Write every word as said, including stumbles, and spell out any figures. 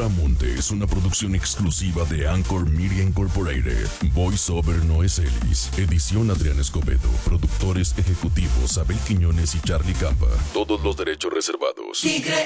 Inframonte es una producción exclusiva de Anchor Media Incorporated. Voiceover Noé Celis. Edición Adrián Escobedo. Productores ejecutivos Abel Quiñones y Charlie Campa. Todos los derechos reservados. Tigre